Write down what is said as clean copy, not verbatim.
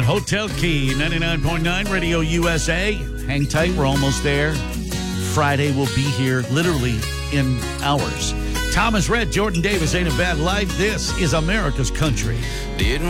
Hotel Key, 99.9 Radio USA. Hang tight, we're almost there. Friday will be here literally in hours. Thomas Rhett, Jordan Davis, Ain't a Bad Life. This is America's Country. Didn't